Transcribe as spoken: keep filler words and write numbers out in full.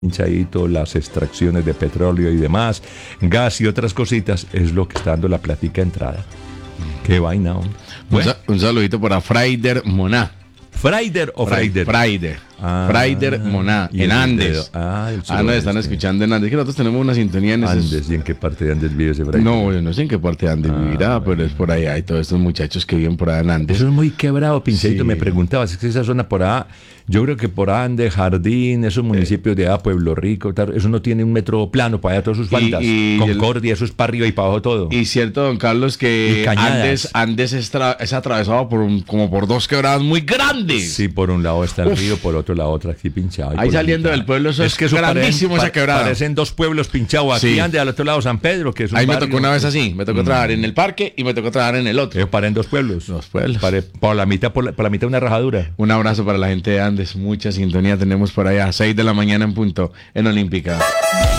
pinchadito, las extracciones de petróleo y demás, gas y otras cositas, es lo que está dando la plática entrada. Qué vaina, hombre. Bueno. Un, un saludito para Fraider Moná. ¿Fraider o Fraider? Fraider. Ah, Fraider Moná, en Andes. Ah, el ah, nos están escuchando en Andes. Que nosotros tenemos una sintonía en Andes. Esos... ¿Y en qué parte de Andes vive ese Fraider? No, yo no sé en qué parte de Andes ah, vivirá, bueno. Pero es por allá. Hay todos estos muchachos que viven por allá en Andes. Eso es muy quebrado, Pinchadito. Sí. Me preguntabas, es que esa zona por allá, yo creo que por Andes, Jardín, esos municipios de allá, Pueblo Rico, tal, eso no tiene un metro plano para allá, todas sus faldas. Y, y Concordia, el... eso es para arriba y para abajo todo. Y cierto, don Carlos, que Andes, Andes es, tra... es atravesado por un, como por dos quebradas muy grandes. Sí, por un lado está el Uf. río, por otro lado otra aquí pinchado. Ahí saliendo del pueblo, eso es, es que eso grandísimo parecen, esa quebrada. Parecen dos pueblos pinchados. Aquí sí. Andes, al otro lado San Pedro, que es un Ahí barrio, me tocó una vez así, me tocó mm. trabajar en el parque y me tocó trabajar en el otro. Yo paré en dos pueblos. Dos pueblos. Paré por la mitad, por la, por la mitad una rajadura. Un abrazo para la gente de Andes, mucha sintonía tenemos por allá, seis de la mañana en punto, en Olímpica.